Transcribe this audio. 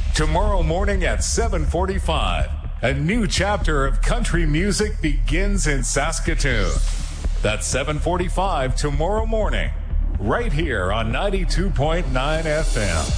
Tomorrow morning at 7:45, a new chapter of country music begins in Saskatoon. That's 7:45 tomorrow morning, right here on 92.9 FM.